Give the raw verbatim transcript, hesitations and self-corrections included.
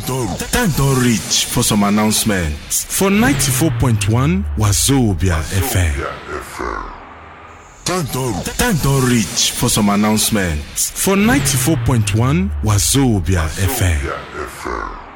don't, time don't reach for some announcements. For ninety-four point one Wazobia F M. Time don't, time don't reach for some announcements. For ninety-four point one Wazobia F M.